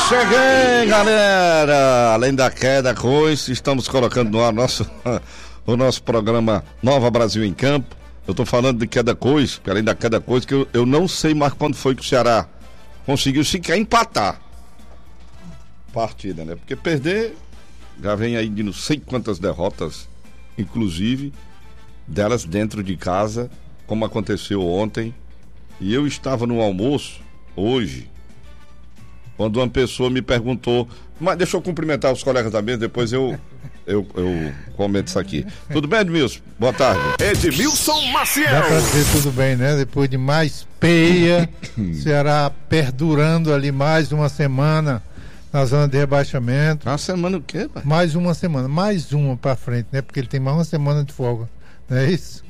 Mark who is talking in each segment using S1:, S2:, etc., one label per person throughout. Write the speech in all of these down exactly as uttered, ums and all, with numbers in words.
S1: Cheguei, galera! Além da queda, coisa, estamos colocando no ar nosso, o nosso programa Nova Brasil em Campo. Eu tô falando de queda coisa, além da queda coisa, que eu, eu não sei mais quando foi que o Ceará conseguiu sequer empatar partida, né? Porque perder, já vem aí de não sei quantas derrotas, inclusive, delas dentro de casa, como aconteceu ontem. E eu estava no almoço, hoje, quando uma pessoa me perguntou, mas deixa eu cumprimentar os colegas da mesa, depois eu, eu, eu comento isso aqui. Tudo bem, Edmilson? Boa tarde.
S2: Edmilson Maciel.
S3: Dá pra dizer tudo bem, né? Depois de mais peia, Ceará perdurando ali mais uma semana na zona de rebaixamento.
S1: Uma semana o quê, pai?
S3: Mais uma semana, mais uma pra frente, né? Porque ele tem mais uma semana de folga, não é isso?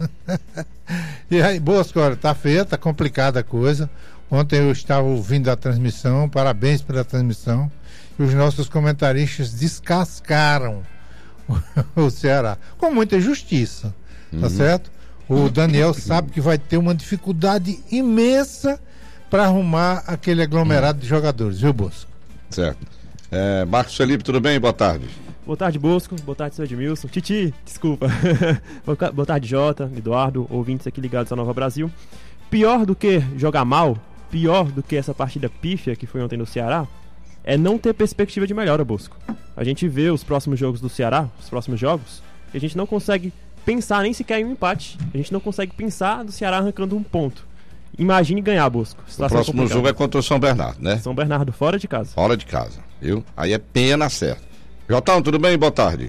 S3: E aí, Bosco, tá feia, tá complicada a coisa. Ontem eu estava ouvindo a transmissão, parabéns pela transmissão, e os nossos comentaristas descascaram o, o Ceará, com muita justiça, uhum. Tá certo? O Daniel sabe que vai ter uma dificuldade imensa para arrumar aquele aglomerado uhum. de jogadores, viu, Bosco?
S1: Certo. É, Marcos Felipe, tudo bem? Boa tarde.
S4: Boa tarde, Bosco. Boa tarde, seu Edmilson. Titi, desculpa. Boa tarde, Jota, Eduardo, ouvintes aqui ligados à Nova Brasil. Pior do que jogar mal, pior do que essa partida pífia que foi ontem no Ceará, é não ter perspectiva de melhora, Bosco. A gente vê os próximos jogos do Ceará, os próximos jogos, e a gente não consegue pensar nem sequer em um empate. A gente não consegue pensar do Ceará arrancando um ponto. Imagine ganhar, Bosco.
S1: O próximo complicada. Jogo é contra o São Bernardo, né?
S4: São Bernardo, fora de casa.
S1: Fora de casa, viu? Aí é pena certa. Jotão, tudo bem? Boa tarde.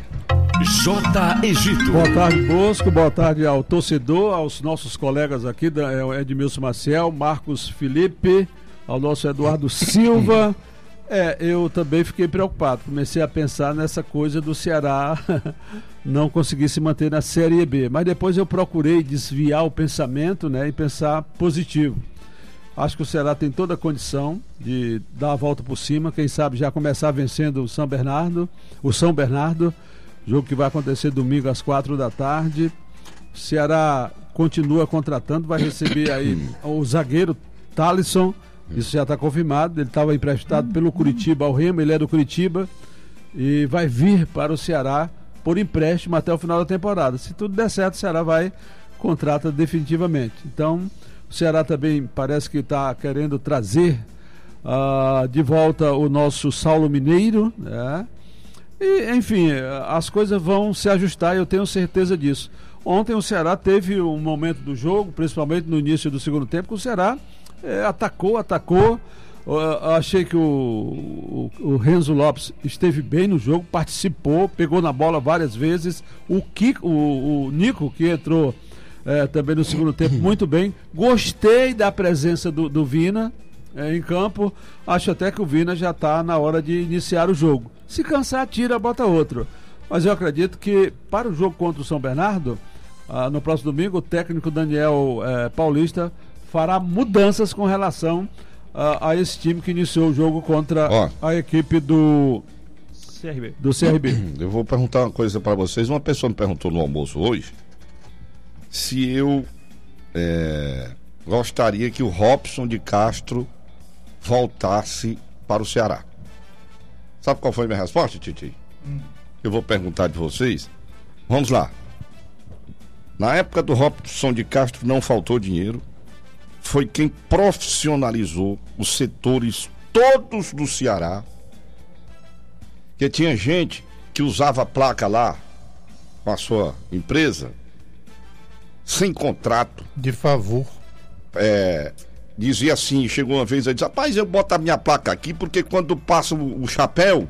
S2: J. Egito.
S5: Boa tarde, Bosco. Boa tarde ao torcedor, aos nossos colegas aqui, da Edmilson Maciel, Marcos Felipe, ao nosso Eduardo Silva. É, eu também fiquei preocupado. Comecei a pensar nessa coisa do Ceará não conseguir se manter na Série B. Mas depois eu procurei desviar o pensamento, né, e pensar positivo. Acho que o Ceará tem toda a condição de dar a volta por cima, quem sabe já começar vencendo o São Bernardo, o São Bernardo, jogo que vai acontecer domingo às quatro da tarde. O Ceará continua contratando, vai receber aí o zagueiro Thalisson, isso já está confirmado, ele estava emprestado pelo Curitiba ao Remo, ele é do Curitiba e vai vir para o Ceará por empréstimo até o final da temporada. Se tudo der certo, o Ceará vai, contrata definitivamente. Então, o Ceará também parece que está querendo trazer uh, de volta o nosso Saulo Mineiro, né? E, enfim, as coisas vão se ajustar, eu tenho certeza disso. Ontem o Ceará teve um momento do jogo, principalmente no início do segundo tempo, que o Ceará é, atacou, atacou. Uh, achei que o, o, o Renzo Lopes esteve bem no jogo, participou, pegou na bola várias vezes. O, Kiko, o, o Nico, que entrou É, também no segundo tempo, muito bem. Gostei da presença do, do Vina é, em campo. Acho até que o Vina já está na hora de iniciar o jogo. Se cansar, tira, bota outro. Mas eu acredito que para o jogo contra o São Bernardo, ah, no próximo domingo, o técnico Daniel eh, Paulista fará mudanças com relação ah, a esse time que iniciou o jogo contra Ó, a equipe do
S4: C R B.
S5: do C R B.
S1: Eu vou perguntar uma coisa para vocês. Uma pessoa me perguntou no almoço hoje se eu é, gostaria que o Robson de Castro voltasse para o Ceará. Sabe qual foi a minha resposta, Titi? Hum. Eu vou perguntar de vocês. Vamos lá. Na época do Robson de Castro não faltou dinheiro. Foi quem profissionalizou os setores todos do Ceará. Porque tinha gente que usava a placa lá com a sua empresa sem contrato.
S3: De favor.
S1: É, dizia assim, chegou uma vez e disse, rapaz, eu boto a minha placa aqui porque quando passa o, o chapéu,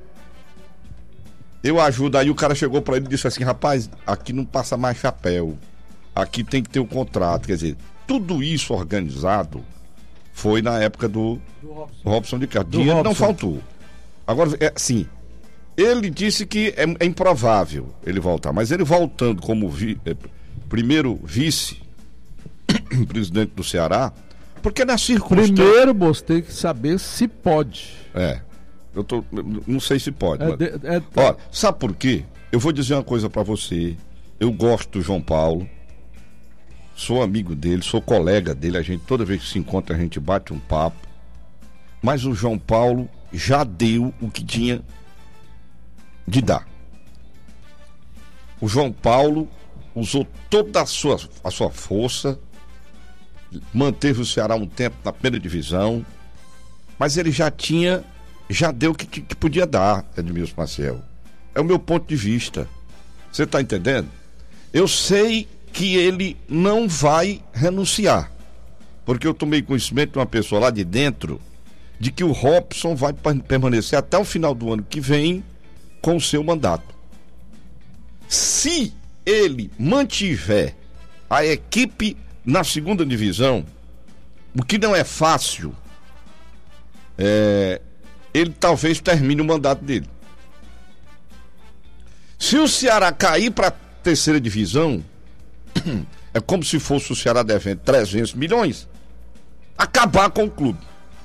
S1: eu ajudo. Aí o cara chegou para ele e disse assim, rapaz, aqui não passa mais chapéu, aqui tem que ter o um contrato. Quer dizer, tudo isso organizado foi na época do, do Robson. Robson de Castro. Dinheiro Robson. Não faltou. Agora, é assim, ele disse que é, é improvável ele voltar, mas ele voltando como vi, é, primeiro vice-presidente do Ceará, porque na circunstância...
S5: Primeiro, você tem que saber se pode.
S1: É, eu tô, não sei se pode.
S5: É,
S1: mas...
S5: de, é...
S1: Ó, sabe por quê? Eu vou dizer uma coisa pra você, eu gosto do João Paulo, sou amigo dele, sou colega dele, a gente, toda vez que se encontra a gente bate um papo, mas o João Paulo já deu o que tinha de dar. O João Paulo usou toda a sua, a sua força, manteve o Ceará um tempo na primeira divisão, mas ele já tinha, já deu o que, que podia dar, Edmilson Maciel. É o meu ponto de vista. Você está entendendo? Eu sei que ele não vai renunciar, porque eu tomei conhecimento de uma pessoa lá de dentro, de que o Robson vai permanecer até o final do ano que vem com o seu mandato. Se ele mantiver a equipe na segunda divisão, o que não é fácil, é, ele talvez termine o mandato dele. Se o Ceará cair para a terceira divisão, é como se fosse o Ceará devendo trezentos milhões, acabar com o clube.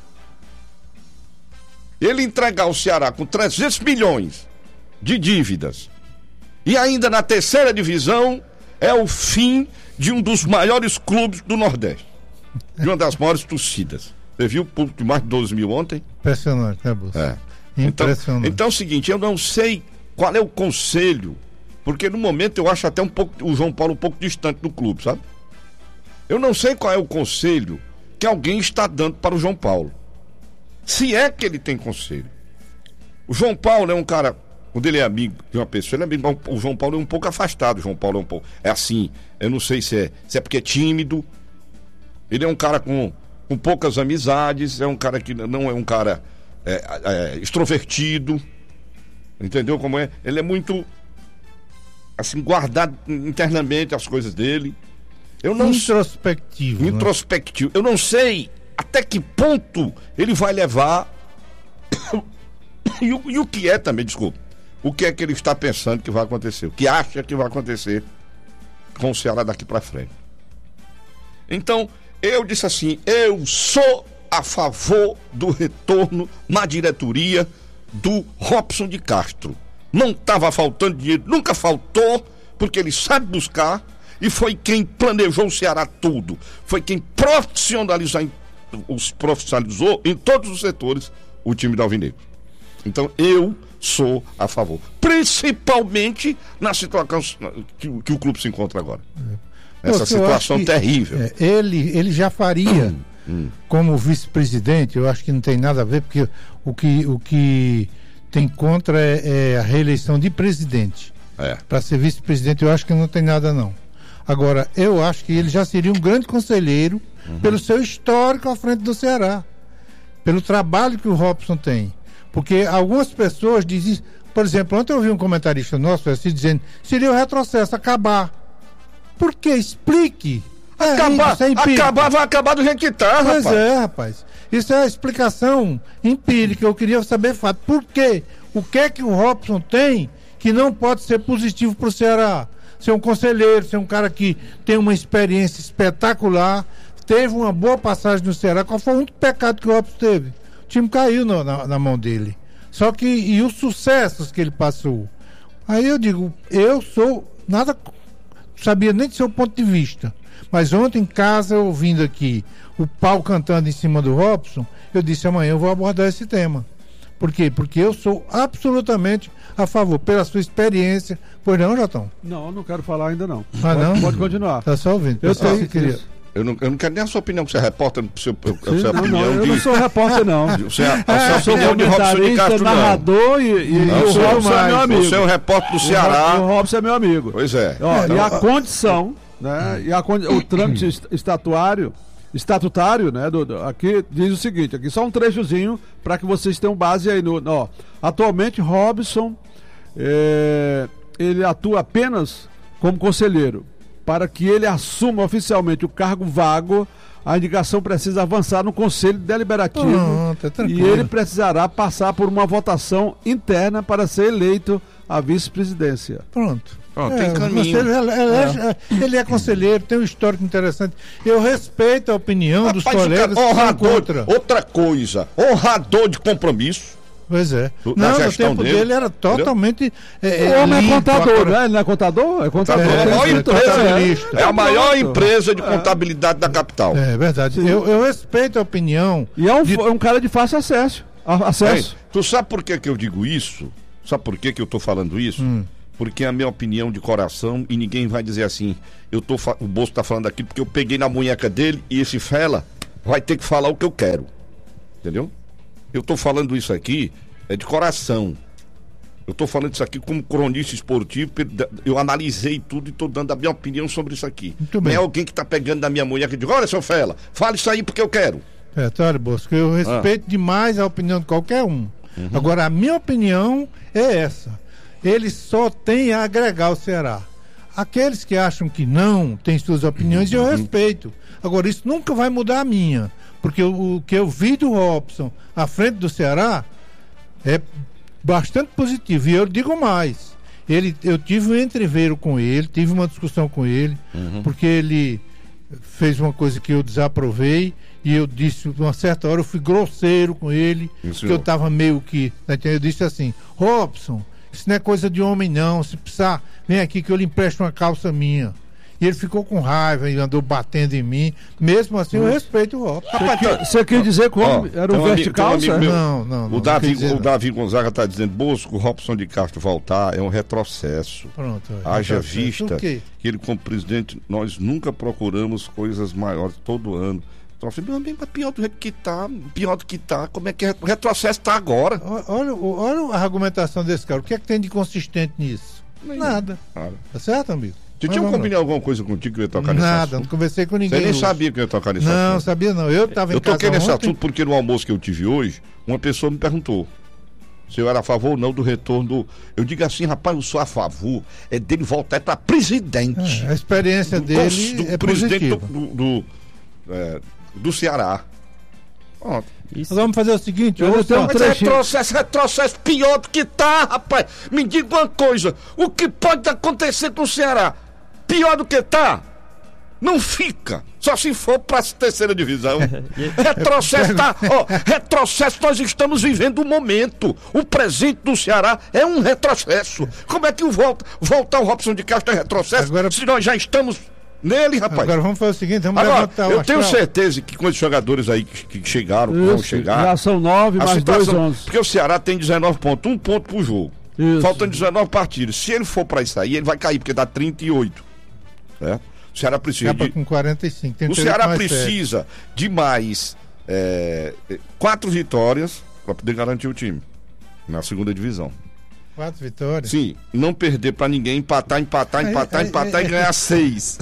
S1: Ele entregar o Ceará com trezentos milhões de dívidas e ainda na terceira divisão, é o fim de um dos maiores clubes do Nordeste, de uma das maiores torcidas. Você viu o público de mais de doze mil ontem?
S3: Impressionante, né, Bolsa?
S1: É.
S3: Impressionante.
S1: Então, então é o seguinte, eu não sei qual é o conselho, porque no momento eu acho até um pouco o João Paulo um pouco distante do clube, sabe? Eu não sei qual é o conselho que alguém está dando para o João Paulo. Se é que ele tem conselho. O João Paulo é um cara, quando ele é amigo de uma pessoa, ele é amigo, o João Paulo é um pouco afastado, o João Paulo é um pouco, é assim, eu não sei se é, se é porque é tímido, ele é um cara com, com poucas amizades, é um cara que não é um cara é, é, extrovertido, entendeu como é? Ele é muito, assim, guardado internamente as coisas dele. Eu não
S3: introspectivo.
S1: Né? Introspectivo. Eu não sei até que ponto ele vai levar e, o, e o que é também, desculpa, o que é que ele está pensando que vai acontecer, o que acha que vai acontecer com o Ceará daqui para frente. Então, eu disse assim, eu sou a favor do retorno na diretoria do Robson de Castro. Não estava faltando dinheiro, nunca faltou, porque ele sabe buscar e foi quem planejou o Ceará tudo, foi quem profissionalizou, os profissionalizou em todos os setores o time do Alvinegro. Então eu sou a favor, principalmente na situação que, que o clube se encontra agora. É. Essa situação terrível.
S3: É, ele, ele já faria hum. como vice-presidente, eu acho que não tem nada a ver, porque o que, o que tem contra é, é a reeleição de presidente.
S1: É.
S3: Para ser vice-presidente eu acho que não tem nada não. Agora, eu acho que ele já seria um grande conselheiro uhum. pelo seu histórico à frente do Ceará, pelo trabalho que o Robson tem. Porque algumas pessoas dizem, por exemplo, ontem eu ouvi um comentarista nosso assim, dizendo, seria o retrocesso, acabar. Por quê? Explique.
S1: Acabar, é, é acabar, vai acabar do jeito que tá,
S3: pois
S1: rapaz.
S3: Pois é, rapaz. Isso é a explicação empírica, eu queria saber fato. Por quê? O que é que o Robson tem que não pode ser positivo para o Ceará? Ser um conselheiro, ser um cara que tem uma experiência espetacular, teve uma boa passagem no Ceará. Qual foi o único pecado que o Robson teve? O time caiu no, na, na mão dele. Só que, e os sucessos que ele passou? Aí eu digo, eu sou, nada, sabia nem do seu ponto de vista. Mas ontem em casa, ouvindo aqui o pau cantando em cima do Robson, eu disse, amanhã eu vou abordar esse tema. Por quê? Porque eu sou absolutamente a favor, pela sua experiência. Pois não, Jotão?
S5: Não, não quero falar ainda não.
S3: Ah,
S5: pode,
S3: não?
S5: Pode continuar.
S3: Tá só ouvindo.
S5: Eu tenho que queria...
S1: Eu não, eu não quero nem a sua opinião, que você é repórter, seu,
S5: Sim,
S1: a sua
S5: não,
S1: opinião
S5: não, eu
S1: de...
S5: não sou repórter, não.
S1: Você, a, a
S5: é,
S1: sua
S5: sou
S1: opinião de Robson de Castro, não.
S5: narrador e, e,
S1: não,
S5: e o
S1: você,
S5: Robson é meu amigo.
S1: Você é o repórter do Ceará.
S5: O, o Robson é meu amigo.
S1: Pois é.
S5: Ó,
S1: então,
S5: e a condição, né, e a, o trâmite estatuário, estatutário, né, do, do, aqui diz o seguinte, aqui só um trechozinho para que vocês tenham base aí no... Ó, atualmente, Robson, é, ele atua apenas como conselheiro. Para que ele assuma oficialmente o cargo vago, a indicação precisa avançar no Conselho Deliberativo
S3: oh, tá
S5: e ele precisará passar por uma votação interna para ser eleito à vice-presidência.
S3: Pronto.
S1: Pronto,
S3: é,
S1: tem caminho.
S3: Ele, ele, é. ele é conselheiro, tem um histórico interessante. Eu respeito a opinião
S1: Rapaz,
S3: dos colegas
S1: cara, honrador,
S3: que são contra.
S1: outra coisa, honrador de compromisso.
S3: Pois é.
S1: Do,
S3: não, no tempo dele, dele era totalmente. É,
S5: o homem é contador,
S3: agora...
S5: né? Ele não é contador? É contador.
S1: É,
S5: é,
S1: a maior
S5: é,
S1: empresa, é, é a maior
S5: Pronto.
S1: empresa de contabilidade é. da capital.
S3: É verdade. Eu, eu respeito a opinião.
S5: E é um,
S3: de...
S5: é um cara de fácil acesso. A- acesso.
S1: É, tu sabe por que, que eu digo isso? Sabe por que, que eu tô falando isso?
S3: Hum.
S1: Porque é a minha opinião de coração e ninguém vai dizer assim, eu tô fa- o Bolso tá falando aqui porque eu peguei na munheca dele e esse fela vai ter que falar o que eu quero. Entendeu? Eu tô falando isso aqui é de coração. Eu tô falando isso aqui como cronista esportivo, eu analisei tudo e tô dando a minha opinião sobre isso aqui.
S3: Muito bem.
S1: Não é alguém que tá pegando na minha munheca e diz, olha, seu fela, fala isso aí porque eu quero.
S3: É, olha, Bosco, eu respeito
S1: Ah.
S3: demais a opinião de qualquer um. Uhum. Agora, a minha opinião é essa. Ele só tem a agregar ao Ceará. Aqueles que acham que não, têm suas opiniões, uhum. eu respeito. Agora, isso nunca vai mudar a minha. Porque o, o que eu vi do Robson à frente do Ceará é bastante positivo. E eu digo mais. Ele, eu tive um entreveiro com ele, tive uma discussão com ele, uhum. porque ele fez uma coisa que eu desaprovei. E eu disse, uma certa hora, eu fui grosseiro com ele,
S1: Isso.
S3: que eu tava meio que... Eu disse assim, Robson, isso não é coisa de homem não, se precisar, vem aqui que eu lhe empresto uma calça minha. E ele ficou com raiva e andou batendo em mim. Mesmo assim, eu respeito o Robson.
S5: Você quer, você quer dizer que o homem era um vertical?
S1: Meu,
S3: não, não, não.
S1: O Davi,
S3: não
S1: o Davi Gonzaga está dizendo, Bosco, o Robson de Castro voltar é um retrocesso.
S3: Pronto. É,
S1: Haja
S3: retrocesso.
S1: vista que ele, como presidente, nós nunca procuramos coisas maiores todo ano. Então, assim, meu amigo, mas pior do jeito que tá, pior do que tá, como é que é? O retrocesso tá agora.
S3: Olha, olha a argumentação desse cara. O que é que tem de consistente nisso? Nem Nada.
S1: Nada.
S3: Tá certo, amigo?
S1: Você tinha combinado alguma coisa contigo que eu ia tocar nesse assunto?
S3: Nada, não conversei com ninguém.
S1: Você nem
S3: hoje.
S1: sabia que eu ia tocar nesse
S3: não,
S1: assunto?
S3: Não, sabia não. Eu estava em
S1: Eu
S3: casa
S1: toquei nesse
S3: ontem.
S1: assunto porque no almoço que eu tive hoje, uma pessoa me perguntou se eu era a favor ou não do retorno do... Eu digo assim, rapaz, eu sou a favor é dele voltar para presidente.
S3: É, a experiência
S1: do,
S3: dele
S1: do,
S3: é
S1: presidente do,
S3: positiva.
S1: do, do, é, do Ceará. Pronto.
S4: Isso.
S3: Nós vamos fazer o seguinte,
S5: Eu
S3: olha
S5: tenho
S3: só.
S5: um
S1: Mas retrocesso, retrocesso pior do que tá, rapaz. Me diga uma coisa, o que pode acontecer com o Ceará? Pior do que tá? Não fica. Só se for para a terceira divisão. Retrocesso tá. Ó, retrocesso, nós estamos vivendo um momento. O presente do Ceará é um retrocesso. Como é que o volta, voltar o Robson de Castro é retrocesso?
S3: Agora-
S1: se nós já estamos nele, rapaz.
S3: Agora vamos fazer o seguinte, vamos
S1: Agora,
S3: levantar o
S1: eu tenho
S3: astral.
S1: certeza que com esses jogadores aí que, que chegaram, que vão
S5: Isso,
S1: chegar.
S5: já são nove,
S1: a
S5: mais dois,
S1: situação-
S5: onze.
S1: Porque o Ceará tem dezenove pontos, um ponto por jogo.
S5: Isso.
S1: Faltando dezenove partidas. Se ele for pra isso aí, ele vai cair, porque dá trinta e oito. Certo? O Ceará precisa
S3: Acaba
S1: de,
S3: com quarenta e cinco. Tem
S1: o
S3: que ter
S1: Ceará
S3: mais sete.
S1: precisa de mais é, quatro vitórias para poder garantir o time na segunda divisão.
S3: Quatro vitórias.
S1: Sim, não perder para ninguém, empatar, empatar,
S3: Aí,
S1: empatar,
S3: aí,
S1: empatar
S3: aí,
S1: e ganhar seis.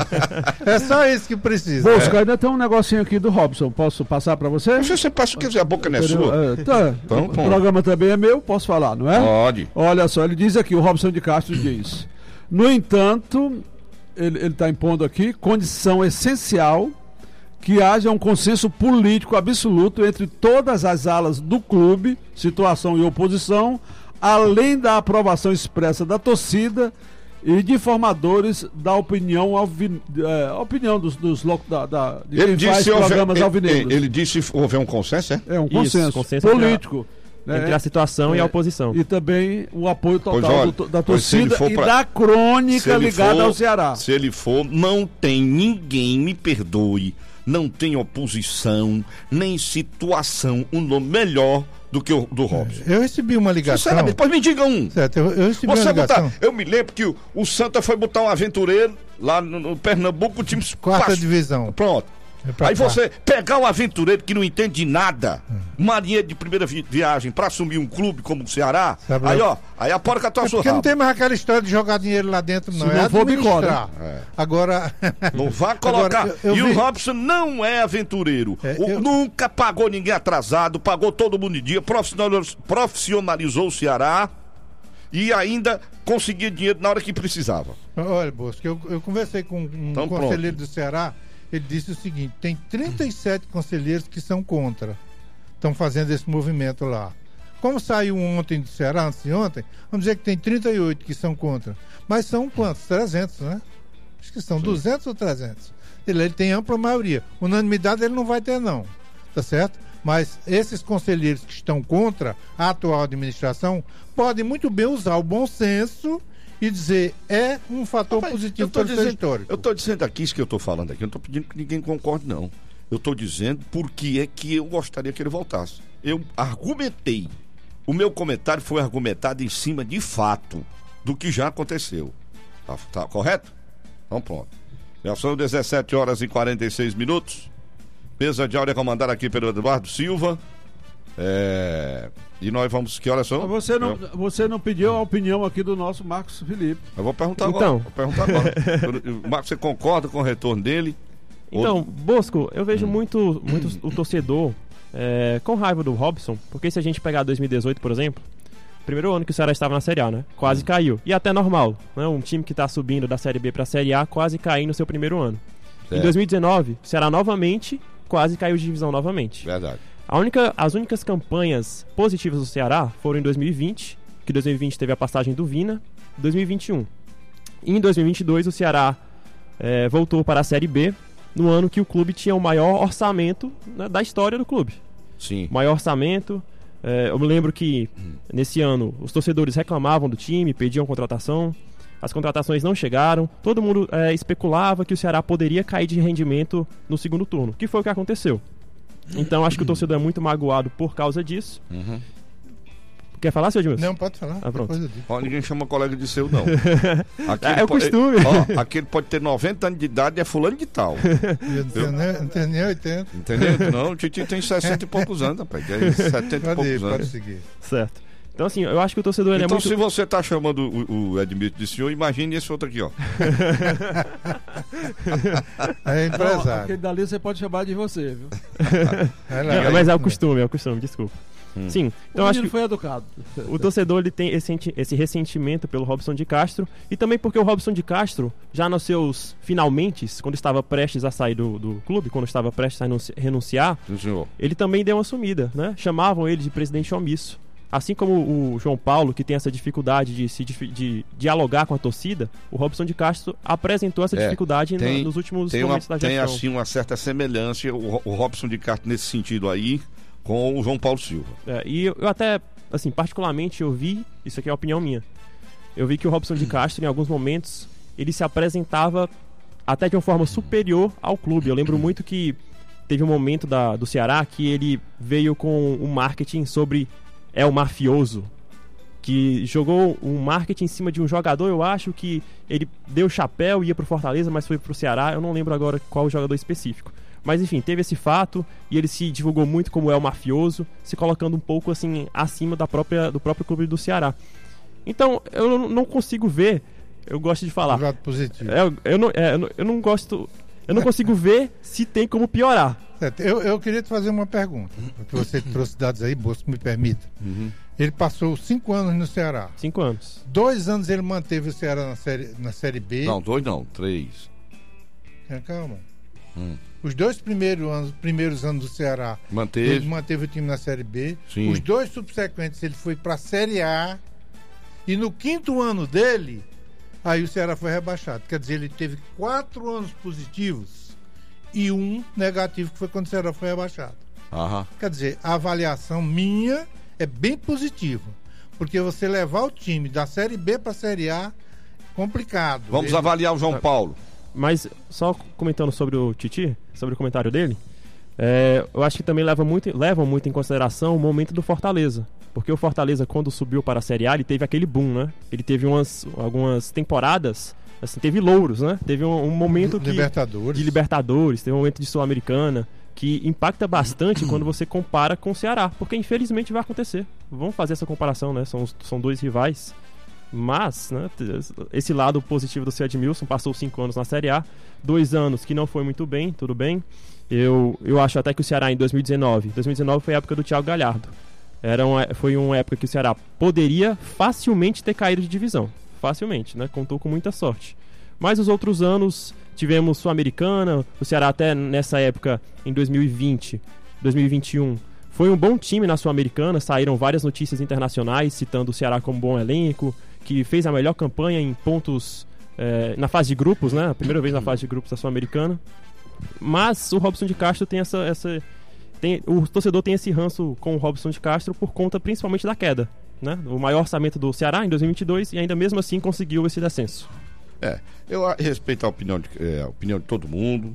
S3: É só isso que precisa.
S5: Bosco, ainda tem um negocinho aqui do Robson. Posso passar para você?
S1: Você, você passa o que quiser, a boca não é sua.
S5: É, tá.
S1: Então,
S5: o
S1: bom.
S5: programa também é meu, posso falar, não é?
S1: Pode.
S5: Olha só, ele diz aqui, o Robson de Castro diz. No entanto, ele está impondo aqui, condição essencial que haja um consenso político absoluto entre todas as alas do clube, situação e oposição, além da aprovação expressa da torcida e de formadores da opinião, alvi, é, opinião dos, dos lo- da, da, de
S1: Ele
S5: quem
S1: disse,
S5: faz
S1: se houver,
S5: programas
S1: ele,
S5: alvinegros.
S1: ele disse se houver um consenso, é?
S5: É um
S4: Isso,
S5: consenso,
S4: consenso
S5: político. né?
S4: Entre a situação
S5: É,
S4: e a oposição.
S5: E também o apoio
S1: Pois
S5: total
S1: olha,
S5: do- da
S1: pois se ele
S5: torcida
S1: for
S5: e
S1: pra-
S5: da
S1: Se
S5: crônica
S1: ele
S5: ligada
S1: for-
S5: ao Ceará.
S1: Se ele for, não tem ninguém, me perdoe, não tem oposição, nem situação, um nome melhor do que o do Robson.
S3: Eu recebi uma ligação.
S1: Sinceramente, pois me diga um.
S3: Certo, eu, eu recebi
S1: Você
S3: uma ligação.
S1: botar, eu me lembro que o, o Santa foi botar um aventureiro lá no, no Pernambuco, o time
S3: Quarta
S1: passou-
S3: divisão.
S1: Pronto.
S3: É pra
S1: Aí
S3: cá.
S1: você pegar um aventureiro que não entende de nada, um marinheiro de primeira vi- viagem pra assumir um clube como o Ceará,
S3: Sabe
S1: aí
S3: lá-
S1: ó, aí a porca tá
S3: É
S1: sua
S3: porque não
S1: rabo.
S3: tem mais aquela história de jogar dinheiro lá dentro, não.
S5: Se
S3: é
S5: não for
S3: administrar.
S5: bicó,
S1: É.
S3: Agora.
S1: Não vá colocar.
S3: Agora, eu- eu
S1: e
S3: vi-
S1: o Robson não é aventureiro.
S3: É,
S1: O-
S3: eu-
S1: Nunca pagou ninguém atrasado, pagou todo mundo em dia, profissionalizou, profissionalizou o Ceará e ainda conseguia dinheiro na hora que precisava.
S3: Olha, Bosco, eu, eu conversei com um
S1: Então, pronto.
S3: conselheiro do Ceará, ele disse o seguinte: tem trinta e sete conselheiros que são contra, estão fazendo esse movimento lá. Como saiu ontem do Ceará, antes de ontem, vamos dizer que tem trinta e oito que são contra. Mas são quantos? trezentos, né? Acho que são duzentos ou trezentos. Ele, ele tem ampla maioria. Unanimidade ele não vai ter, não. Tá certo? Mas esses conselheiros que estão contra a atual administração podem muito bem usar o bom senso e dizer é um fator
S1: Rapaz,
S3: positivo
S1: eu tô
S3: para o seu
S1: dizendo-
S3: histórico.
S1: Eu estou dizendo aqui isso que eu estou falando aqui, eu não estou pedindo que ninguém concorde, não. Eu estou dizendo por que é que eu gostaria que ele voltasse. Eu argumentei. O meu comentário foi argumentado em cima de fato do que já aconteceu. Tá, tá correto? Então pronto. Já são dezessete horas e quarenta e seis minutos. Mesa de áudio comandada aqui pelo Eduardo Silva. É... E nós vamos... Que horas são?
S5: Você não, eu... você não pediu a opinião aqui do nosso Marcos Felipe.
S1: Eu vou perguntar
S4: então...
S1: agora. Vou perguntar agora. Marcos, você concorda com o retorno dele?
S4: Então,
S1: Ou...
S4: Bosco, eu vejo muito, muito o torcedor é, com raiva do Robson, porque se a gente pegar dois mil e dezoito, por exemplo, primeiro ano que o Ceará estava na Série A, né? Quase caiu. E até normal, né? Um time que está subindo da Série B para a Série A quase caiu no seu primeiro ano. Certo. Em dois mil e dezenove, o Ceará novamente quase caiu de divisão novamente.
S1: Verdade.
S4: A única, as únicas campanhas positivas do Ceará foram em dois mil e vinte, que dois mil e vinte teve a passagem do Vina, dois mil e vinte e um. E em dois mil e vinte e dois o Ceará é, voltou para a Série B, no ano que o clube tinha o maior orçamento, né, da história do clube.
S1: Sim.
S4: Maior orçamento. É, eu me lembro que nesse ano os torcedores reclamavam do time, pediam contratação. As contratações não chegaram. Todo mundo é, especulava que o Ceará poderia cair de rendimento no segundo turno, que foi o que aconteceu. Então acho que o torcedor é muito magoado por causa disso.
S1: Uhum.
S4: Quer falar, seu Edmilson?
S3: Não, pode falar.
S4: Ah, pronto.
S1: Ó, ninguém chama colega de seu, não.
S4: É o costume.
S1: Ó, aquele pode ter noventa anos de idade e é fulano de tal.
S3: Eu não tenho nem, não tenho nem oitenta.
S1: Entendeu? Não, o Titi tem sessenta e poucos anos, rapaz. É setenta e
S3: Pode
S1: poucos
S3: ir,
S1: anos.
S3: pode seguir.
S4: Certo. Então, assim, eu acho que o torcedor ele
S1: então,
S4: é muito...
S1: se você tá chamando o, o Edmilson de senhor, imagine esse outro aqui, ó.
S3: É
S5: Não,
S3: empresário.
S5: aquele dali você pode chamar de você, viu?
S3: É lá,
S4: É, mas é o costume, é o costume, desculpa.
S1: Hum.
S4: Sim, então
S5: o
S4: acho
S5: menino
S4: que
S5: foi educado.
S4: o torcedor ele tem esse, esse ressentimento pelo Robson de Castro, e também porque o Robson de Castro, já nos seus finalmente, quando estava prestes a sair do, do clube, quando estava prestes a renunciar,
S1: Sim, senhor.
S4: ele também deu uma sumida, né? Chamavam ele de presidente omisso. Assim como o João Paulo, que tem essa dificuldade de, se, de, de dialogar com a torcida, o Robson de Castro apresentou essa
S1: É,
S4: dificuldade
S1: tem-
S4: no, nos últimos
S1: Tem, uma,
S4: momentos da
S1: tem
S4: gestão.
S1: assim uma certa semelhança, o, o Robson de Castro nesse sentido aí, com o João Paulo Silva.
S4: É, e eu, eu até, assim, particularmente eu vi, isso aqui é a opinião minha, eu vi que o Robson de Castro, em alguns momentos, ele se apresentava até de uma forma superior ao clube. Eu lembro muito que teve um momento da, do Ceará que ele veio com um marketing sobre é o mafioso, que jogou um marketing em cima de um jogador. Eu acho que ele deu chapéu e ia pro Fortaleza, mas foi pro Ceará. Eu não lembro agora qual jogador específico. Mas enfim, teve esse fato e ele se divulgou muito como é o mafioso, se colocando um pouco assim acima da própria, do próprio clube do Ceará. Então eu não consigo ver, eu gosto de falar,
S3: Do lado positivo.
S4: é, eu, não, é, eu não- eu não gosto, eu não consigo ver se tem como piorar.
S3: Certo. Eu, eu queria te fazer uma pergunta, porque você trouxe dados aí, Bosco, me permita. Ele passou cinco anos no Ceará.
S4: Cinco anos.
S3: Dois anos ele manteve o Ceará na série, na série B.
S1: Não, dois não, três.
S3: É, calma.
S1: Hum.
S3: Os dois primeiros anos, primeiros anos do Ceará, ele
S1: Manteve.
S3: manteve o time na série B.
S1: Sim.
S3: Os dois subsequentes ele foi para a série A. E no quinto ano dele, aí o Ceará foi rebaixado. Quer dizer, ele teve quatro anos positivos e um negativo, que foi quando o Ceará foi rebaixado.
S1: Aham.
S3: Quer dizer, a avaliação minha é bem positiva. Porque você levar o time da série B para a série A, complicado.
S1: Vamos
S3: Ele-
S1: avaliar o João Paulo.
S4: Mas só comentando sobre o Titi, sobre o comentário dele, é, eu acho que também leva muito, levam muito em consideração o momento do Fortaleza. Porque o Fortaleza, quando subiu para a Série A, ele teve aquele boom, né? Ele teve umas, algumas temporadas, assim, teve louros, né? Teve um, um momento que,
S3: Libertadores.
S4: de Libertadores, teve um momento de Sul-Americana, que impacta bastante quando você compara com o Ceará. Porque infelizmente vai acontecer. Vamos fazer essa comparação, né? São, os- são dois rivais. Mas, né, esse lado positivo do Edmilson, passou cinco anos na Série A, dois anos que não foi muito bem, tudo bem. Eu, eu acho até que o Ceará em dois mil e dezenove, dois mil e dezenove foi a época do Thiago Galhardo. Era uma, foi uma época que o Ceará poderia facilmente ter caído de divisão. Facilmente, né? Contou com muita sorte. Mas os outros anos, tivemos Sul-Americana, o Ceará até nessa época, em dois mil e vinte, dois mil e vinte e um, foi um bom time na Sul-Americana, saíram várias notícias internacionais citando o Ceará como bom elenco, que fez a melhor campanha em pontos eh, na fase de grupos, né? A primeira vez na fase de grupos da Sul-Americana. Mas o Robson de Castro tem essa... essa tem, o torcedor tem esse ranço com o Robson de Castro por conta principalmente da queda, né? O maior orçamento do Ceará em dois mil e vinte e dois e ainda mesmo assim conseguiu esse descenso.
S1: É, eu a- respeito a opinião de, é, a opinião de todo mundo.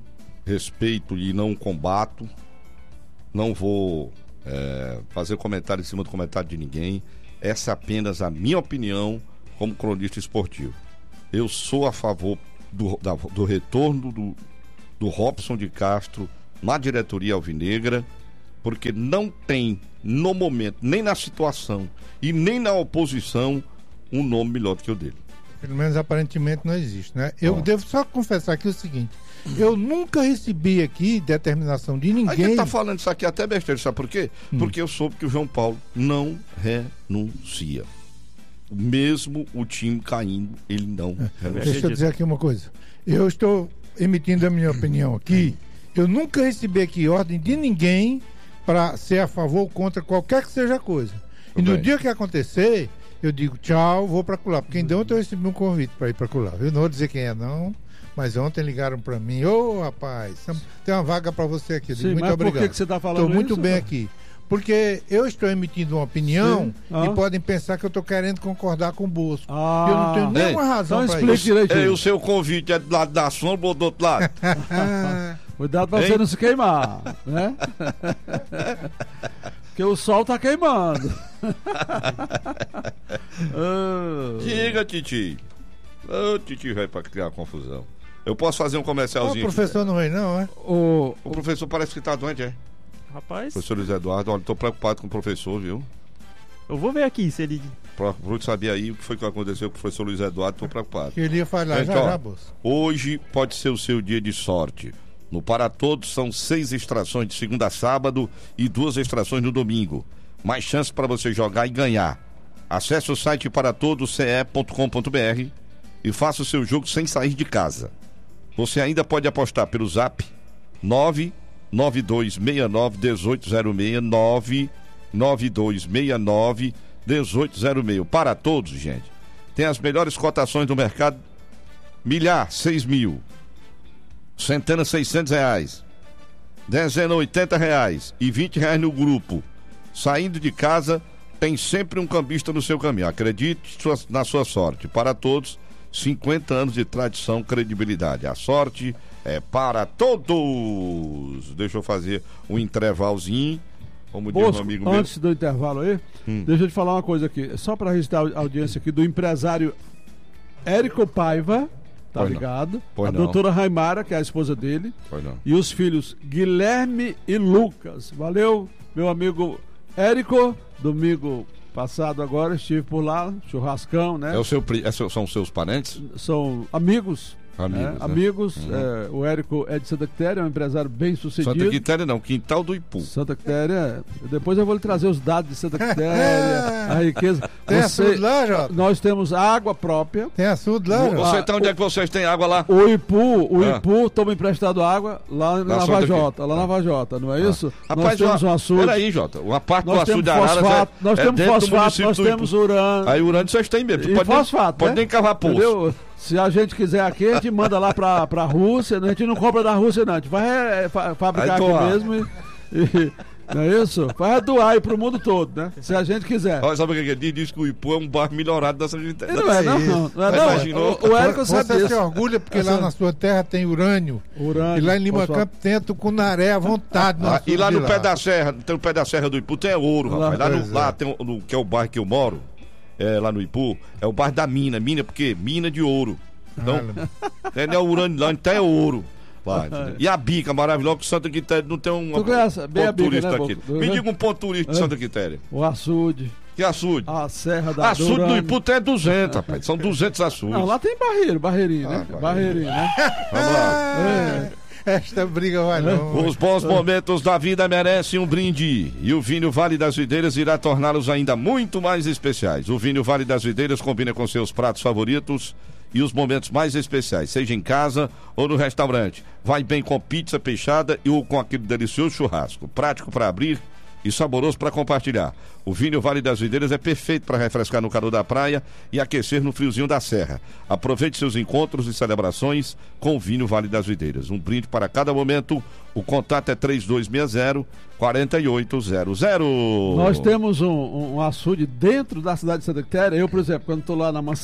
S1: respeito e não combato. Não vou é, fazer comentário em cima do comentário de ninguém. Essa é apenas a minha opinião como cronista esportivo. Eu sou a favor do, da, do retorno do, do Robson de Castro na diretoria alvinegra, porque não tem, no momento, nem na situação e nem na oposição, um nome melhor do que o dele.
S3: Pelo menos aparentemente não existe, né? Eu
S1: Ó.
S3: devo só confessar aqui o seguinte: eu nunca recebi aqui determinação de
S1: Aí
S3: ninguém.
S1: quem tá falando isso aqui é até besteira, sabe por quê?
S3: Hum.
S1: Porque eu soube que o João Paulo não renuncia. Mesmo o time caindo, ele não renuncia.
S3: Deixa eu dizer aqui uma coisa. Eu estou emitindo a minha opinião aqui. Eu nunca recebi aqui ordem de ninguém para ser a favor ou contra qualquer que seja a coisa. E
S1: Tudo
S3: no
S1: bem.
S3: dia que acontecer, eu digo tchau, vou para colar. Porque ainda ontem eu recebi um convite para ir para colar. Eu não vou dizer quem é, não. Mas ontem ligaram para mim: ô rapaz, tem uma vaga para você aqui. Eu digo,
S5: Sim,
S3: muito
S5: mas
S3: obrigado.
S5: por que, que você está falando
S3: Estou muito
S5: isso?
S3: bem aqui. Porque eu estou emitindo uma opinião.
S5: Sim. Ah.
S3: E podem pensar que eu estou querendo concordar com o Bosco.
S5: Ah.
S3: Eu não tenho nenhuma
S1: Ei,
S3: razão
S5: então
S3: para
S5: explique
S3: isso.
S5: direitinho.
S1: É, o seu convite é do lado da sombra ou do outro lado?
S5: Cuidado pra
S1: Hein?
S5: você não se queimar, né? Porque o sol tá queimando. Ah.
S1: Diga, Titi. Ô, Titi vai pra criar confusão. Eu posso fazer um
S3: Ó, o
S1: comercialzinho?
S3: professor não vem, não, é?
S5: O,
S1: O professor parece que tá doente, é?
S4: Rapaz,
S1: Professor Luiz Eduardo, olha, tô preocupado com o professor, viu?
S4: eu vou ver aqui se ele.
S1: Procure saber aí o que foi que aconteceu com o professor Luiz Eduardo, tô preocupado.
S3: Que ele ia falar
S1: Gente,
S3: já,
S1: ó,
S3: já, Bosco.
S1: Hoje pode ser o seu dia de sorte. No Para Todos são seis extrações de segunda a sábado e duas extrações no domingo. Mais chance para você jogar e ganhar. Acesse o site para todos c e ponto com ponto b r e faça o seu jogo sem sair de casa. Você ainda pode apostar pelo zap nove nove dois seis nove um oito zero seis nove nove dois seis nove um oito zero seis. Para Todos, gente. Tem as melhores cotações do mercado. Milhar, seis mil. Centena, seiscentos reais. Dezena, oitenta reais. E vinte reais no grupo. Saindo de casa, tem sempre um cambista no seu caminho. Acredite sua- na sua sorte. Para Todos, cinquenta anos de tradição, credibilidade. A sorte é para todos. Deixa eu fazer um intervalzinho. Como diz um
S5: Bosco,
S1: amigo meu.
S5: antes do intervalo aí,
S1: Hum.
S5: deixa eu te falar uma coisa aqui. Só para registrar a audiência aqui do empresário Érico Paiva, tá
S1: Pois não.
S5: ligado?
S1: Pois
S5: a
S1: não.
S5: doutora Raimara, que é a esposa dele,
S1: Pois não.
S5: e os filhos Guilherme e Lucas. Valeu, meu amigo Érico. Domingo passado agora estive por lá, churrascão, né?
S1: É o seu, pri- é seu- são seus parentes?
S5: São amigos.
S1: Amigos,
S5: né?
S1: né?
S5: Amigos.
S1: Uhum.
S5: É, o Érico é de Santa Quitéria, é um empresário bem sucedido.
S1: Santa Quitéria não, Quintal do Ipu.
S5: Santa Quitéria. Depois eu vou lhe trazer os dados de Santa Quitéria, a riqueza.
S3: Tem
S5: Você-
S3: açude lá, Jota?
S5: Nós temos água própria.
S3: Tem açude lá, Jota?
S1: Você
S5: Ah,
S1: tá onde é que vocês têm água lá?
S5: O Ipu, o
S1: Ah.
S5: Ipu toma emprestado água lá na
S1: Santa
S5: Vajota, lá
S1: Qui-
S5: na Vajota, não é isso? nós
S1: Rapaz,
S5: temos um
S1: uma-
S5: açude.
S1: Peraí, Jota. Uma parte do
S5: Nós
S1: açude
S5: temos
S1: de Araras
S5: fosfato,
S1: é,
S5: nós
S1: é
S5: temos
S1: dentro do
S5: fosfato,
S1: município
S5: nós
S1: do
S5: temos
S1: Ipu.
S5: urânio.
S1: Aí urânio vocês têm mesmo. Tu
S5: E
S1: pode nem-
S5: fosfato,
S1: Pode
S5: né?
S1: nem cavar poço.
S5: Entendeu? Se a gente quiser aqui, a gente manda lá pra, pra Rússia, né? A gente não compra da Rússia, não. A gente vai é, fa- fabricar
S1: Vai
S5: aqui
S1: doar.
S5: mesmo e, e- não é isso? Vai doar aí pro mundo todo, né? Se a gente quiser.
S1: Olha, sabe o que que ele diz? Diz que o Ipu é um bairro melhorado da Santa
S5: E
S1: Quitéria.
S5: não é, não,
S3: isso.
S5: não. Não é,
S1: Mas
S5: não.
S1: imaginou?
S5: O, o Érico sabe
S3: Você se
S5: disso.
S3: orgulha porque lá
S5: Essa-
S3: na sua terra tem urânio.
S5: Urânio,
S3: E lá em Lima
S5: fosfato.
S3: Campo tem tucunaré à vontade. no
S1: Ah,
S3: açude
S1: e lá
S3: de
S1: no pé da serra, tem o pé da serra do Ipu, tem ouro,
S5: Lá,
S1: rapaz. Lá, no,
S3: pois
S1: lá
S3: é.
S1: tem o, no, que é o bairro que eu moro, é, lá no Ipu, é o bairro da mina. Mina porque mina de ouro. Então, é, não é urânio, lá até é ouro. Lá, entendeu? E a bica maravilhosa que Santa Quitéria não tem um
S5: Tu conhece bem a
S1: ponto
S5: bica,
S1: turístico
S5: né,
S1: aqui.
S5: Boco?
S1: Me diga um ponto turístico de Santa Quitéria.
S5: O açude,
S1: Que açude?
S5: a serra da
S1: Açude do
S5: urânio.
S1: Ipu tem duzentos, rapaz. São duzentos açudes.
S5: Não, lá tem barreiro, barreirinho, né?
S1: Ah,
S5: barreirinho, né?
S1: Vamos lá.
S5: É.
S3: Esta briga vai longe.
S1: Os bons momentos da vida merecem um brinde e o vinho Vale das Videiras irá torná-los ainda muito mais especiais. O vinho Vale das Videiras combina com seus pratos favoritos e os momentos mais especiais, seja em casa ou no restaurante. Vai bem com pizza peixada e ou com aquele delicioso churrasco, prático para abrir e saboroso para compartilhar. O vinho Vale das Videiras é perfeito para refrescar no calor da praia e aquecer no friozinho da serra. Aproveite seus encontros e celebrações com o vinho Vale das Videiras. Um brinde para cada momento. O contato é três dois seis zero, quatro oito zero zero.
S5: Nós temos um, um, um açude dentro da cidade de Santa Quitéria. Eu, por exemplo, quando estou lá na mansão,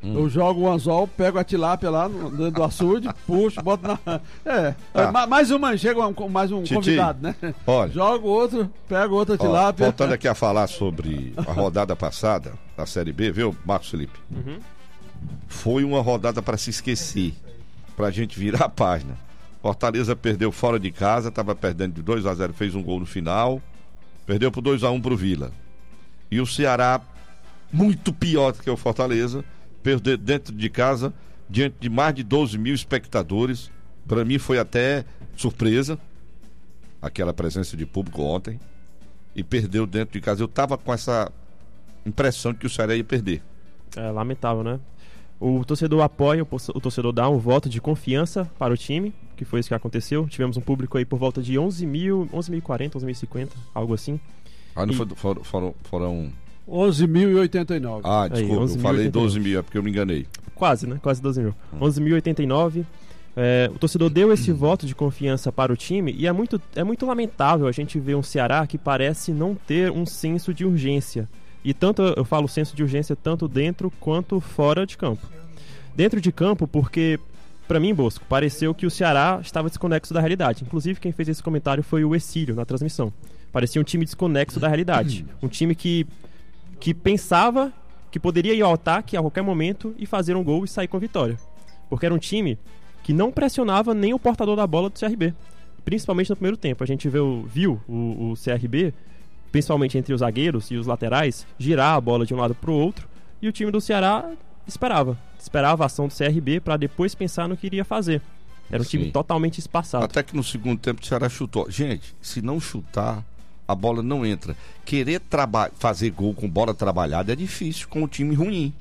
S5: Hum. Eu jogo o anzol, pego a tilápia lá no, dentro do açude, puxo, boto na... É,
S1: Ah.
S5: é mais uma, chega um, mais um
S1: Titi,
S5: convidado, né?
S1: olha.
S5: Jogo outro, pego outra
S1: Ó,
S5: tilápia.
S1: voltando aqui a falar sobre a rodada passada da Série B, viu, Marcos Felipe?
S4: Uhum.
S1: Foi uma rodada para se esquecer, pra gente virar a página. Fortaleza perdeu fora de casa, estava perdendo de dois a zero, fez um gol no final, perdeu por dois a um pro Vila. E o Ceará, muito pior do que o Fortaleza, perdeu dentro de casa, diante de mais de doze mil espectadores. Para mim foi até surpresa aquela presença de público ontem, e perdeu dentro de casa. Eu tava com essa impressão de que o Ceará ia perder.
S4: É lamentável, né? O torcedor apoia, o torcedor dá um voto de confiança para o time, que foi isso que aconteceu. Tivemos um público aí por volta de onze mil, onze mil e quarenta, onze mil e cinquenta, algo assim.
S1: Ah, não
S4: E-
S1: foi, foram, foram, foram...
S5: onze mil e oitenta e nove.
S1: Ah, desculpa,
S4: onze
S1: eu
S4: mil e
S1: falei
S4: oitenta e nove.
S1: doze mil, é porque eu me enganei.
S4: Quase, né? Quase doze mil. onze mil e oitenta e nove. É, o torcedor deu esse voto de confiança para o time e é muito, é muito lamentável a gente ver um Ceará que parece não ter um senso de urgência. E tanto eu falo senso de urgência tanto dentro quanto fora de campo. Dentro de campo, porque, pra mim, Bosco, pareceu que o Ceará estava desconexo da realidade. Inclusive, quem fez esse comentário foi o Exílio na transmissão. Parecia um time desconexo da realidade. Um time que, que pensava que poderia ir ao ataque a qualquer momento e fazer um gol e sair com vitória. Porque era um time que não pressionava nem o portador da bola do C R B. Principalmente no primeiro tempo. A gente viu, viu o, o C R B, principalmente entre os zagueiros e os laterais, girar a bola de um lado para o outro. E o time do Ceará esperava. Esperava a ação do C R B para depois pensar no que iria fazer. Era um time
S1: Sim.
S4: totalmente espaçado.
S1: Até que no segundo tempo o Ceará chutou. Gente, se não chutar, a bola não entra. Querer traba- fazer gol com bola trabalhada é difícil com um time ruim.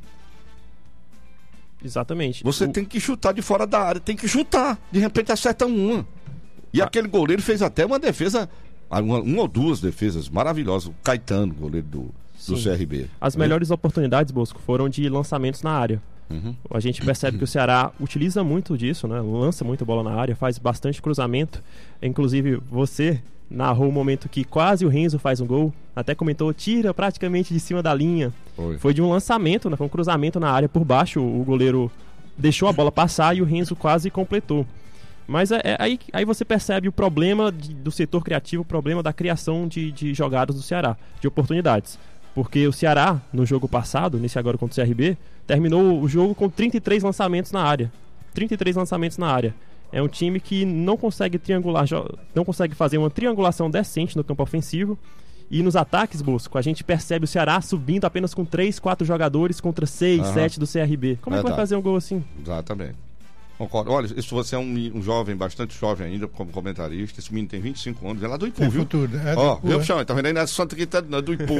S4: Exatamente.
S1: Você
S4: O-
S1: tem que chutar de fora da área, tem que chutar. De repente acerta uma. E
S4: Ah.
S1: aquele goleiro fez até uma defesa, uma, uma ou duas defesas maravilhosas. O Caetano, goleiro do, do
S4: Sim.
S1: C R B.
S4: As melhores oportunidades, Bosco, foram de lançamentos na área.
S1: Uhum.
S4: A gente percebe que o Ceará utiliza muito disso, né? Lança muito bola na área, faz bastante cruzamento. Inclusive, você narrou o momento que quase o Renzo faz um gol. Até comentou, tira praticamente de cima da linha.
S1: Foi.
S4: Foi de um lançamento, né? Foi um cruzamento na área por baixo. O goleiro deixou a bola passar e o Renzo quase completou. Mas é, é aí, aí você percebe o problema de- do setor criativo, o problema da criação de, de jogadas do Ceará, de oportunidades. Porque o Ceará, no jogo passado, nesse agora contra o C R B, terminou o jogo com trinta e três lançamentos na área. trinta e três lançamentos na área. É um time que não consegue triangular, jo- não consegue fazer uma triangulação decente no campo ofensivo. E nos ataques, Bosco, a gente percebe o Ceará subindo apenas com três, quatro jogadores contra seis,
S1: Aham.
S4: sete do C R B. Como é que vai
S1: Verdade.
S4: fazer um gol assim?
S1: Exatamente. Concordo. Olha, se você é um, um jovem, bastante jovem ainda, como comentarista, esse menino tem vinte e cinco anos, é lá do Ipu,
S3: Tem
S1: viu?
S3: futuro. É
S1: Ó,
S3: do-
S1: viu, Puxão? Tá vendo aí? Não é do Santa Quitéria, não, é do Ipu.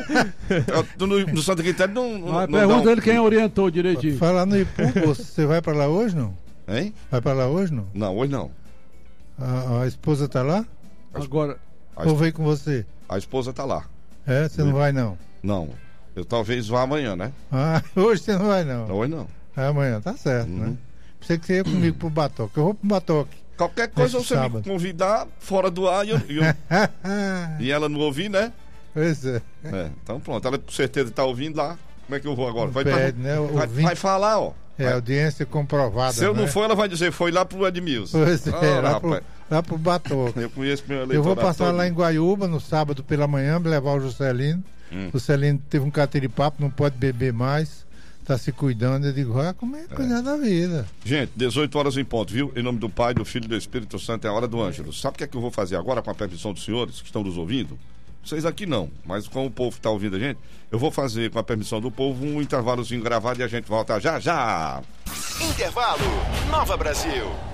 S1: É, no, no Santa Quitéria não, não,
S5: Mas
S1: não
S5: pergunta
S1: dá um-
S5: ele quem orientou direitinho.
S3: Falar no Ipu, você vai pra lá hoje, não?
S1: Hein?
S3: Vai pra lá hoje, não?
S1: Não, hoje não.
S3: A, a esposa tá lá?
S5: Agora,
S1: A,
S3: Ou veio com você?
S1: a esposa tá lá.
S3: É, você não vai, não?
S1: Não. Eu talvez vá amanhã, né?
S3: Ah, hoje você não vai, não.
S1: Não, hoje não.
S3: É amanhã, tá certo,
S1: Uhum.
S3: né? Pensei que você ia comigo pro Batoque. Eu vou pro Batoque.
S1: Qualquer coisa
S3: Esse
S1: você
S3: sábado.
S1: me convidar fora do ar e, eu- e eu- e ela não ouvir, né?
S3: Pois é.
S1: É, então pronto. Ela com certeza tá ouvindo lá. Como é que eu vou agora? Vai,
S3: Pede, né?
S1: vai,
S3: Ouvinte.
S1: vai falar, ó.
S3: É,
S1: Vai.
S3: audiência comprovada.
S1: Se eu não
S3: né?
S1: for, ela vai dizer, foi lá pro Edmilson.
S3: Pois é,
S1: Ah,
S3: lá, pro,
S1: rapaz,
S3: lá pro Batoque.
S1: eu conheço meu eleitorado
S3: Eu vou passar
S1: todo.
S3: lá em Guaiúba no sábado pela manhã, levar o Juscelino.
S1: Hum.
S3: O Juscelino teve um catiripapo, não pode beber mais, tá se cuidando. Eu digo, vai comer, cuidar da vida.
S1: Gente, dezoito horas em ponto, viu? Em nome do Pai, do Filho e do Espírito Santo, é a hora do Ângelo. Sabe o que é que eu vou fazer agora com a permissão dos senhores que estão nos ouvindo? Vocês aqui não, mas com o povo que está ouvindo a gente, eu vou fazer, com a permissão do povo, um intervalozinho gravado e a gente volta já já.
S2: Intervalo. Nova Brasil.